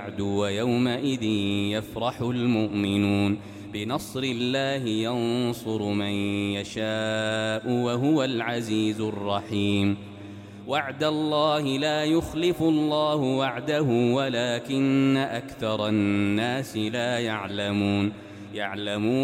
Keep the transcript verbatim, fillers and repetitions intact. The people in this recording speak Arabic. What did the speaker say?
ويومئذ يفرح المؤمنون بنصر الله ينصر من يشاء وهو العزيز الرحيم وعد الله لا يخلف الله وعده ولكن أكثر الناس لا يعلمون يعلمون